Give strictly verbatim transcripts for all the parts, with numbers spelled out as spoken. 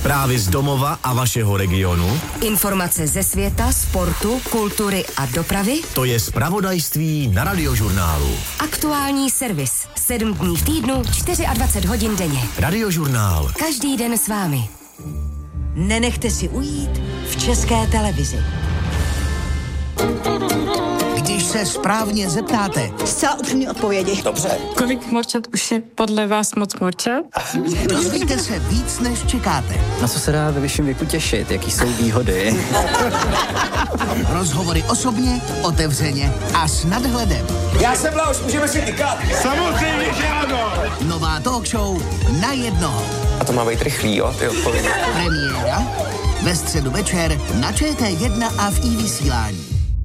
Zprávy z domova a vašeho regionu. Informace ze světa, sportu, kultury a dopravy. To je zpravodajství na Radiožurnálu. Aktuální servis. Sedm dní v týdnu, dvacet čtyři hodin denně. Radiožurnál. Každý den s vámi. Nenechte si ujít v České televizi. Když se správně zeptáte. Zcela upřímné odpovědi. Dobře. Kolik morčat už je podle vás moc morčat? Dozvíte se víc, než čekáte. Na co se dá ve vyšším věku těšit? Jaký jsou výhody? Rozhovory osobně, otevřeně a s nadhledem. Já jsem Blaus, můžeme si tykat. Samozřejmě, že ano. Nová talk show na jednoho. A to má být rychlý, jo, ty odpovědi. Premiéra ve středu večer na Č T jedna a v iVysílání.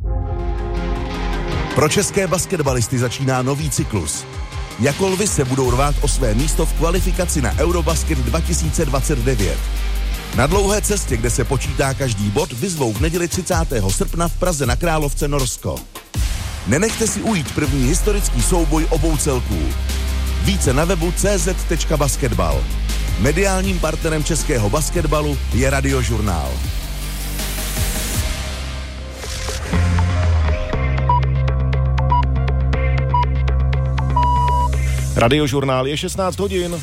Pro české basketbalisty začíná nový cyklus. Jako lvy se budou rvát o své místo v kvalifikaci na Eurobasket dva tisíce dvacet devět. Na dlouhé cestě, kde se počítá každý bod, vyzvou v neděli třicátého srpna v Praze na Královce Norsko. Nenechte si ujít první historický souboj obou celků. Více na webu c z tečka basketbal. Mediálním partnerem českého basketbalu je Radiožurnál. Radiožurnál je šestnáct hodin.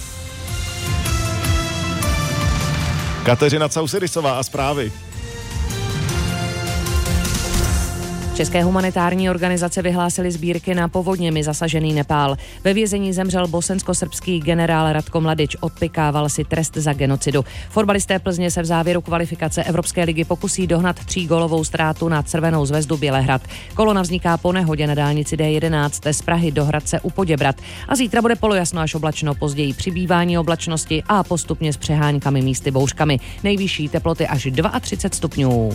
Kateřina Causedisová a zprávy. České humanitární organizace vyhlásily sbírky na povodněmi zasažený Nepál. Ve vězení zemřel bosensko-srbský generál Ratko Mladič, odpykával si trest za genocidu. Fotbalisté Plzně se v závěru kvalifikace Evropské ligy pokusí dohnat třígólovou ztrátu na Crvenou zvezdu Bělehrad. Kolona vzniká po nehodě na dálnici D jedenáct z Prahy do Hradce u Poděbrad. A zítra bude polojasno až oblačno, později přibývání oblačnosti a postupně s přeháňkami místy bouřkami. Nejvyšší teploty až třicet dva stupňů.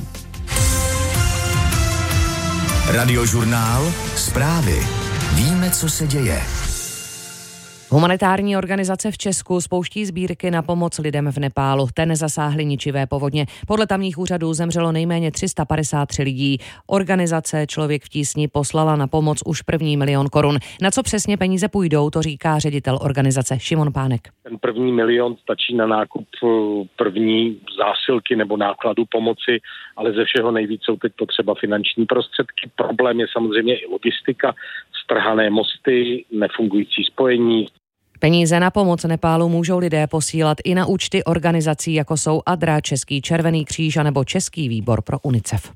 Radiožurnál. Zprávy. Víme, co se děje. Humanitární organizace v Česku spouští sbírky na pomoc lidem v Nepálu. Ten zasáhly ničivé povodně. Podle tamních úřadů zemřelo nejméně tři sta padesát tři lidí. Organizace Člověk v tísni poslala na pomoc už první milion korun. Na co přesně peníze půjdou, to říká ředitel organizace Šimon Pánek. Ten první milion stačí na nákup první zásilky nebo nákladu pomoci, ale ze všeho nejvíc jsou teď potřeba finanční prostředky. Problém je samozřejmě i logistika, strhané mosty, nefungující spojení. Peníze na pomoc Nepálu můžou lidé posílat i na účty organizací, jako jsou Adra, Český červený kříž nebo Český výbor pro UNICEF.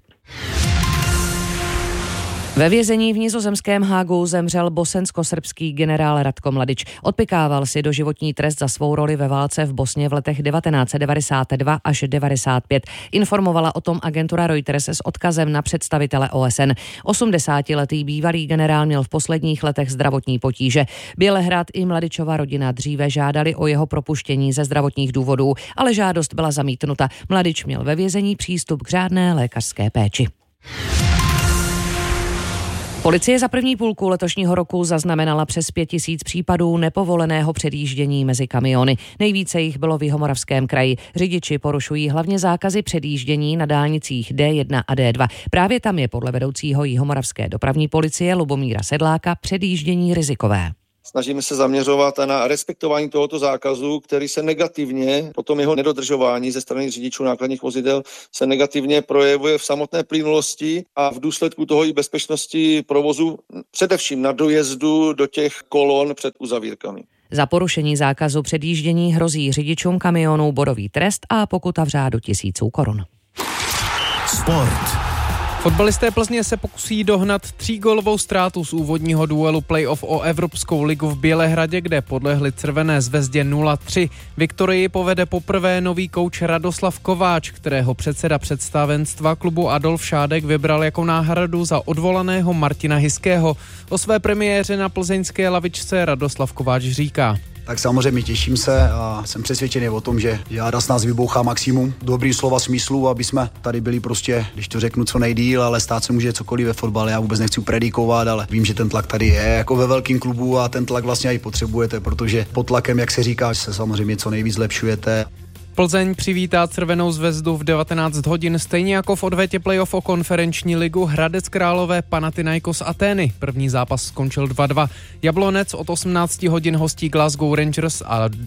Ve vězení v nizozemském Hágu zemřel bosensko-srbský generál Ratko Mladič. Odpykával si doživotní trest za svou roli ve válce v Bosně v letech devatenáct set devadesát dva až devadesát pět. Informovala o tom agentura Reuters s odkazem na představitele O S N. osmdesátiletý bývalý generál měl v posledních letech zdravotní potíže. Bělehrad i Mladičova rodina dříve žádali o jeho propuštění ze zdravotních důvodů, ale žádost byla zamítnuta. Mladič měl ve vězení přístup k řádné lékařské péči. Policie za první půlku letošního roku zaznamenala přes pět tisíc případů nepovoleného předjíždění mezi kamiony. Nejvíce jich bylo v Jihomoravském kraji. Řidiči porušují hlavně zákazy předjíždění na dálnicích D jedna a D dva. Právě tam je podle vedoucího Jihomoravské dopravní policie Lubomíra Sedláka předjíždění rizikové. Snažíme se zaměřovat na respektování tohoto zákazu, který se negativně, potom jeho nedodržování ze strany řidičů nákladních vozidel se negativně projevuje v samotné plynulosti a v důsledku toho i bezpečnosti provozu, především na dojezdu do těch kolon před uzavírkami. Za porušení zákazu předjíždění hrozí řidičům kamionů bodový trest a pokuta v řádu tisíců korun. Sport. Fotbalisté Plzně se pokusí dohnat třígólovou ztrátu z úvodního duelu playoff o Evropskou ligu v Bělehradě, kde podlehli Crvené zvezdě nula tři. Viktorii povede poprvé nový kouč Radoslav Kováč, kterého předseda představenstva klubu Adolf Šádek vybral jako náhradu za odvolaného Martina Hiského. O své premiéře na plzeňské lavičce Radoslav Kováč říká: Tak samozřejmě těším se a jsem přesvědčený o tom, že Jáda s nás vybouchá maximum. Dobrý slova smyslu, aby jsme tady byli prostě, když to řeknu, co nejdýl, ale stát se může cokoliv ve fotbale. Já vůbec nechci predikovat, ale vím, že ten tlak tady je jako ve velkém klubu a ten tlak vlastně i potřebujete, protože pod tlakem, jak se říká, se samozřejmě co nejvíc zlepšujete. Plzeň přivítá Crvenou zvezdu v devatenáct hodin, stejně jako v odvetě playoff o konferenční ligu Hradec Králové Panathinaikos Atény. První zápas skončil dva dva. Jablonec od osmnáct hodin hostí Glasgow Rangers a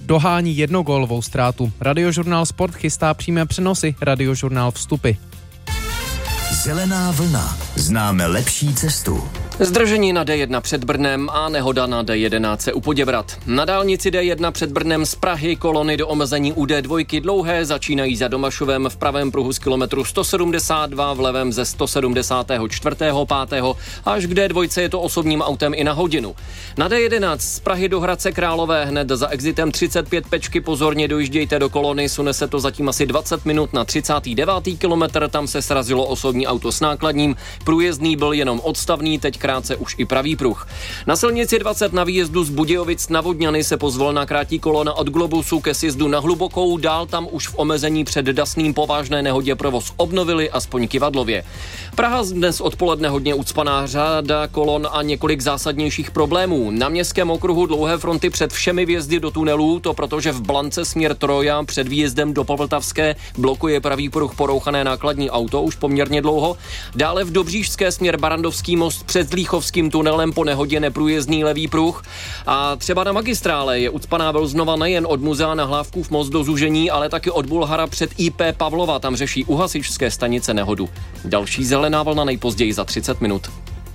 dohání jednogólovou ztrátu. Radiožurnál Sport chystá přímé přenosy, Radiožurnál Vstupy. Zelená vlna. Známe lepší cestu. Zdržení na D jedna před Brnem a nehoda na D jedenáct u Poděbrad. Na dálnici D jedna před Brnem z Prahy kolony do omezení u D dva dlouhé začínají za Domašovem v pravém pruhu z kilometru sto sedmdesát dva, v levém ze sto sedmdesát čtyři pátého až k D dva je to osobním autem i na hodinu. Na D jedenáct z Prahy do Hradce Králové hned za exitem třicet pět pečky pozorně dojíždějte do kolony, sune se to zatím asi dvacet minut na třicátý devátý kilometr, tam se srazilo osobní auto s nákladním, průjezdný byl jenom odstavný, teď krátce už i pravý pruh. Na silnici dvacet na výjezdu z Budějovic na Vodňany se pozvolna krátí kolona od Globusu ke sjezdu na Hlubokou, dál tam už v omezení před Dasným po vážné nehodě provoz obnovili, aspoň kivadlově. Praha dnes odpoledne hodně ucpaná, řada kolon a několik zásadnějších problémů. Na městském okruhu dlouhé fronty před všemi vjezdy do tunelů, to protože v Blance směr Troja před výjezdem do Povltavské blokuje pravý pruh porouchané nákladní auto už poměrně dlouho. Dále v Dobříšské směr Barandovský most před Zlíchovským tunelem po nehodě neprůjezdný levý pruh. A třeba na magistrále je ucpaná Velznova nejen od muzea na Hlávkův most do Zúžení, ale taky od Bulhara před I P Pavlova, tam řeší u hasičské stanice nehodu. Další zelená vlna nejpozději za třicet minut.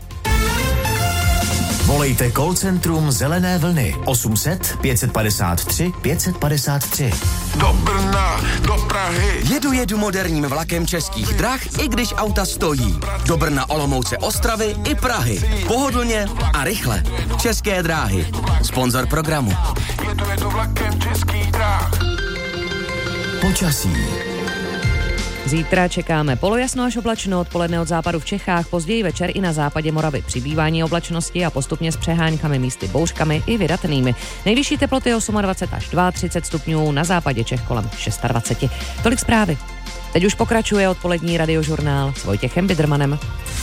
Volejte call centrum Zelené vlny osm set pět padesát tři pět padesát tři. Do Brna, do Prahy. Jedu jedu moderním vlakem Českých drah, i když auta stojí. Do Brna, Olomouce, Ostravy i Prahy. Pohodlně a rychle. České dráhy. Sponzor programu. Jedu jedu vlakem Českých drah. Počasí. Zítra čekáme polojasno až oblačno, odpoledne od západu v Čechách, později večer i na západě Moravy přibývání oblačnosti a postupně s přeháňkami, místy bouřkami i vydatnými. Nejvyšší teploty dvacet osm až třicet dva stupňů, na západě Čech kolem dvacet šest. Tolik zprávy. Teď už pokračuje odpolední radiožurnál s Vojtěchem Bidrmanem.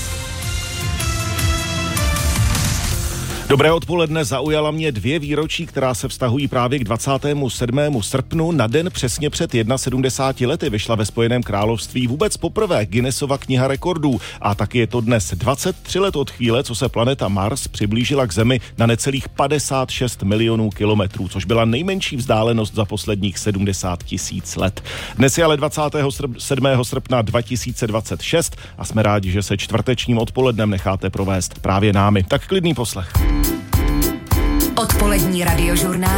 Dobré odpoledne, zaujala mě dvě výročí, která se vztahují právě k dvacátému sedmému srpnu. Na den přesně před sedmdesáti jedna lety vyšla ve Spojeném království vůbec poprvé Guinnessova kniha rekordů. A taky je to dnes dvacet tři let od chvíle, co se planeta Mars přiblížila k Zemi na necelých padesát šest milionů kilometrů, což byla nejmenší vzdálenost za posledních sedmdesát tisíc let. Dnes je ale dvacátého sedmého srpna dva tisíce dvacet šest a jsme rádi, že se čtvrtečním odpolednem necháte provést právě námi. Tak klidný poslech. Odpolední radiožurnál